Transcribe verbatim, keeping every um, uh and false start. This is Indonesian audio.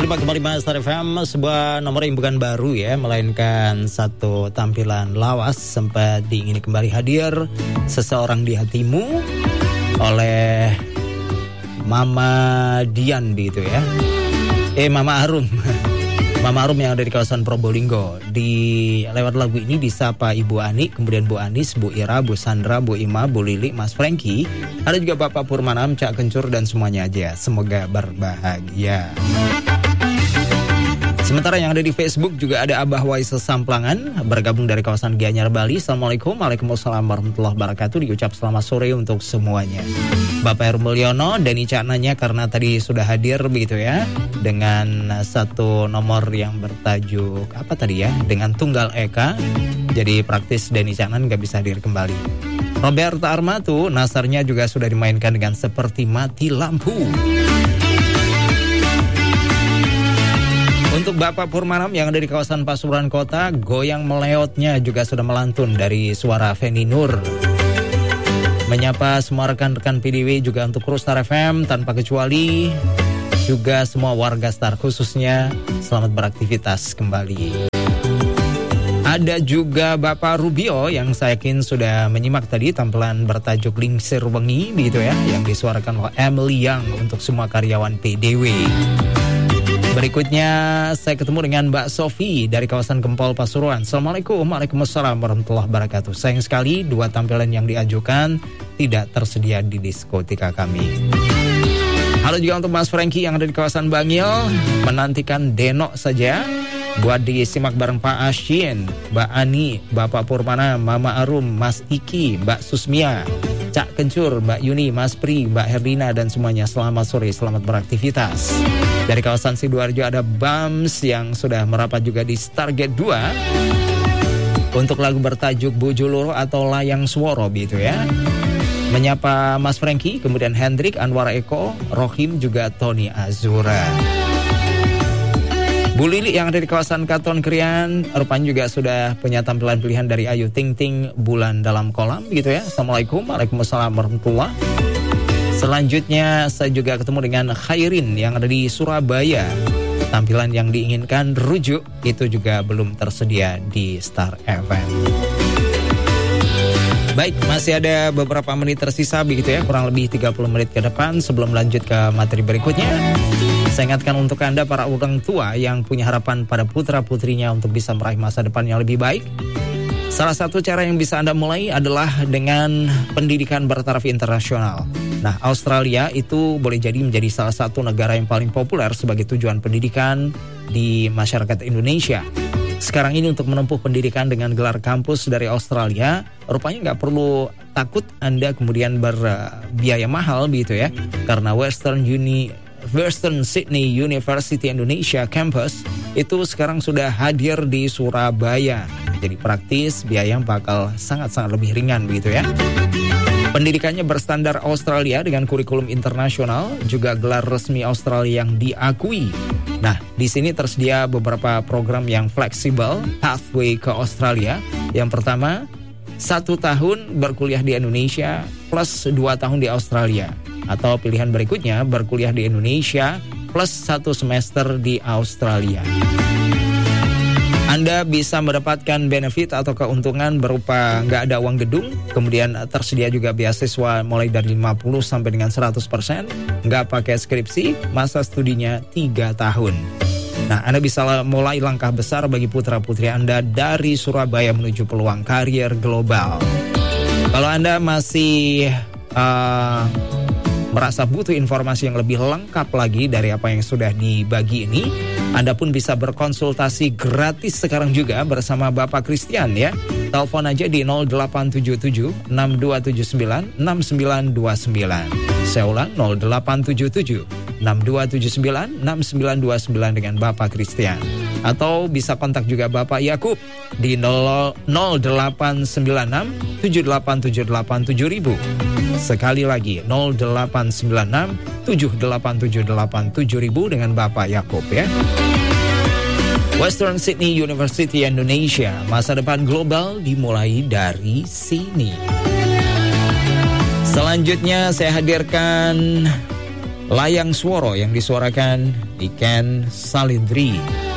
Terima kembali Master F M, sebuah nomor yang bukan baru ya, melainkan satu tampilan lawas sempat diingini kembali hadir Seseorang di Hatimu oleh Mama Dian begitu ya. Eh Mama Arum. Mama Arum yang ada di kawasan Probolinggo. Di lewat lagu ini disapa Ibu Ani, kemudian Bu Anis, Bu Ira, Bu Sandra, Bu Ima, Bu Lili, Mas Franky. Ada juga Bapak Purmanam, Cak Kencur dan semuanya aja. Semoga berbahagia. Sementara yang ada di Facebook juga ada Abah Waisa Samplangan bergabung dari kawasan Gianyar, Bali. Assalamualaikum, waalaikumsalam warahmatullahi wabarakatuh. Diucap selamat sore untuk semuanya. Bapak Hermulyono, Deni Cananya karena tadi sudah hadir begitu ya, dengan satu nomor yang bertajuk apa tadi ya, dengan Tunggal Eka. Jadi praktis Deni Canan gak bisa hadir kembali. Roberta Armatu, nasarnya juga sudah dimainkan dengan Seperti Mati Lampu. Untuk Bapak Purmanam yang ada di kawasan Pasuruan Kota, Goyang Meleotnya juga sudah melantun dari suara Feni Nur. Menyapa semua rekan-rekan P D W juga untuk kru Star F M tanpa kecuali, juga semua warga Star khususnya selamat beraktivitas kembali. Ada juga Bapak Rubio yang saya yakin sudah menyimak tadi tampilan bertajuk Lingsir Wengi begitu ya, yang disuarakan oleh Emily Young untuk semua karyawan P D W. Berikutnya saya ketemu dengan Mbak Sofi dari kawasan Gempol Pasuruan. Assalamualaikum, waalaikumsalam warahmatullahi wabarakatuh. Sayang sekali dua tampilan yang diajukan tidak tersedia di diskotika kami. Halo juga untuk Mas Franky yang ada di kawasan Bangil, menantikan Denok saja. Buat disimak bareng Pak Asyin, Mbak Ani, Bapak Purmana, Mama Arum, Mas Iki, Mbak Susmia, Cak Kencur, Mbak Yuni, Mas Pri, Mbak Herdina dan semuanya selamat sore, selamat beraktivitas. Dari kawasan Sidoarjo ada Bams yang sudah merapat juga di Stargate dua untuk lagu bertajuk Bujuluro atau Layang Sworo gitu ya. Menyapa Mas Franky, kemudian Hendrik, Anwar Eko, Rohim juga Tony Azura. Bu Lili yang ada di kawasan Katon Krian, rupanya juga sudah punya tampilan pilihan dari Ayu Ting Ting, Bulan Dalam Kolam gitu ya. Assalamualaikum, waalaikumsalam warahmatullahi wabarakatuh. Selanjutnya saya juga ketemu dengan Khairin yang ada di Surabaya. Tampilan yang diinginkan Rujuk itu juga belum tersedia di Star F M. Baik, masih ada beberapa menit tersisa begitu ya, kurang lebih tiga puluh menit ke depan sebelum lanjut ke materi berikutnya. Saya ingatkan untuk Anda para orang tua yang punya harapan pada putra-putrinya untuk bisa meraih masa depan yang lebih baik. Salah satu cara yang bisa Anda mulai adalah dengan pendidikan bertaraf internasional. Nah, Australia itu boleh jadi menjadi salah satu negara yang paling populer sebagai tujuan pendidikan di masyarakat Indonesia. Sekarang ini untuk menempuh pendidikan dengan gelar kampus dari Australia, rupanya nggak perlu takut Anda kemudian berbiaya mahal gitu ya. Karena Western Uni Western Sydney University Indonesia Campus itu sekarang sudah hadir di Surabaya. Jadi praktis, biaya yang bakal sangat-sangat lebih ringan begitu ya. Pendidikannya berstandar Australia dengan kurikulum internasional, juga gelar resmi Australia yang diakui. Nah, di sini tersedia beberapa program yang fleksibel, pathway ke Australia. Yang pertama, satu tahun berkuliah di Indonesia plus dua tahun di Australia. Atau pilihan berikutnya, berkuliah di Indonesia plus satu semester di Australia. Anda bisa mendapatkan benefit atau keuntungan berupa nggak ada uang gedung, kemudian tersedia juga beasiswa mulai dari lima puluh sampai dengan seratus persen, nggak pakai skripsi, masa studinya tiga tahun. Nah, Anda bisa mulai langkah besar bagi putra-putri Anda dari Surabaya menuju peluang karier global. Kalau Anda masih uh, merasa butuh informasi yang lebih lengkap lagi dari apa yang sudah dibagi ini, Anda pun bisa berkonsultasi gratis sekarang juga bersama Bapak Christian ya. Telepon aja di nol delapan tujuh tujuh enam dua tujuh sembilan enam sembilan dua sembilan. Saya ulang nol delapan tujuh tujuh enam dua tujuh sembilan enam sembilan dua sembilan dengan Bapak Christian. Atau bisa kontak juga Bapak Yakub di nol delapan sembilan enam tujuh delapan tujuh delapan tujuh ribu. Sekali lagi nol delapan sembilan enam tujuh delapan tujuh delapan tujuh ribu dengan Bapak Yakub ya. Western Sydney University Indonesia, masa depan global dimulai dari sini. Selanjutnya saya hadirkan Layang Sworo yang disuarakan Niken Salindri.